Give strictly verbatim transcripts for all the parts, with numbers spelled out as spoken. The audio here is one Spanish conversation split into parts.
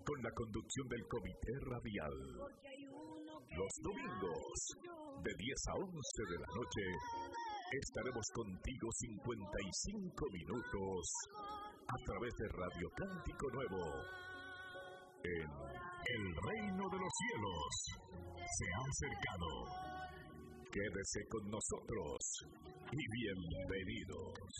con la conducción del Comité Radial. Los domingos, de diez a once de la noche, estaremos contigo cincuenta y cinco minutos a través de Radio Cántico Nuevo. En el reino de los cielos se ha acercado. Quédese con nosotros y bienvenidos.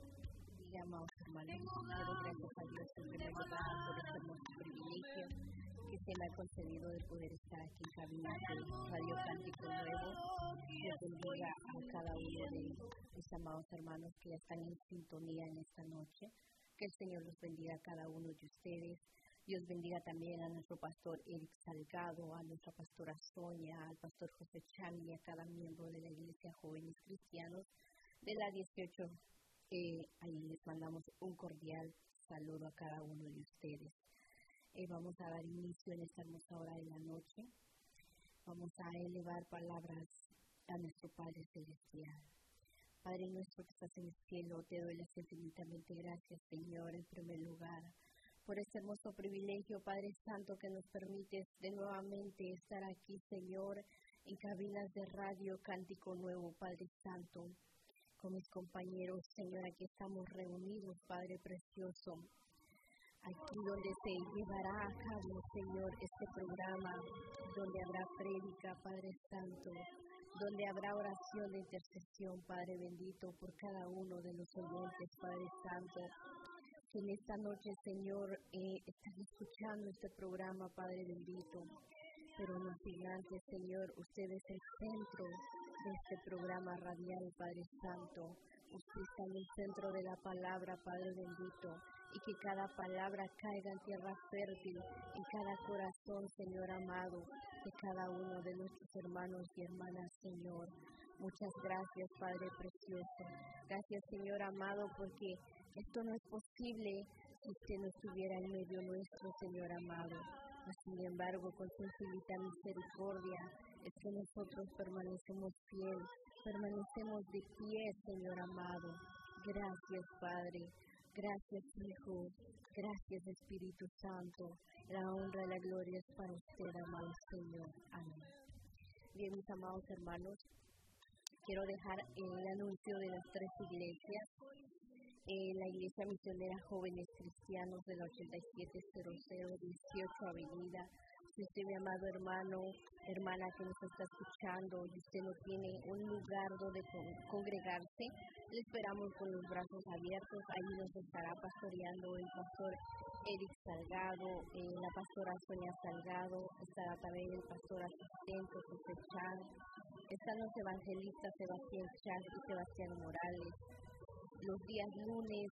Amados hermanos, quiero gracias a Dios en primer lugar por este hermoso privilegio que se me ha concedido de poder estar aquí en cabina de Radio Cántico Nuevo. Dios bendiga a cada uno de mis amados hermanos que ya están en sintonía en esta noche. Que el Señor los bendiga a cada uno de ustedes. Dios bendiga también a nuestro pastor Eric Salgado, a nuestra pastora Sonia, al pastor José Chami y a cada miembro de la Iglesia Jóvenes Cristianos de la dieciocho. Eh, ahí les mandamos un cordial saludo a cada uno de ustedes. Eh, vamos a dar inicio en esta hermosa hora de la noche. Vamos a elevar palabras a nuestro Padre Celestial. Padre nuestro que estás en el cielo, te doy las infinitamente gracias, Señor, en primer lugar, por este hermoso privilegio, Padre Santo, que nos permites de nuevamente estar aquí, Señor, en cabinas de Radio Cántico Nuevo, Padre Santo. Con mis compañeros, Señor, aquí estamos reunidos, Padre Precioso, aquí donde se llevará a cabo, Señor, este programa, donde habrá prédica, Padre Santo, donde habrá oración de intercesión, Padre bendito, por cada uno de los oyentes, Padre Santo, que en esta noche, Señor, eh, están escuchando este programa, Padre bendito, pero no gigantes, Señor, usted es el centro de este programa radial, Padre Santo. Usted está en el centro de la palabra, Padre bendito, y que cada palabra caiga en tierra fértil, en cada corazón, Señor amado, de cada uno de nuestros hermanos y hermanas, Señor. Muchas gracias, Padre precioso. Gracias, Señor amado, porque esto no es posible si usted no estuviera en medio nuestro, Señor amado. Sin embargo, con su infinita misericordia, es que nosotros permanecemos fieles, permanecemos de pie, Señor amado. Gracias, Padre. Gracias, Hijo. Gracias, Espíritu Santo. La honra y la gloria es para usted, amado Señor. Amén. Bien, mis amados hermanos, quiero dejar el anuncio de las tres iglesias. Eh, la Iglesia Misionera Jóvenes Cristianos de la ochenta y siete cero cero dieciocho Avenida. Si usted, mi amado hermano, hermana que nos está escuchando y usted no tiene un lugar donde congregarse, le esperamos con los brazos abiertos. Allí nos estará pastoreando el pastor Eric Salgado, eh, la pastora Sonia Salgado, estará también el pastor asistente José Chan, están los evangelistas Sebastián Chan y Sebastián Morales. Los días lunes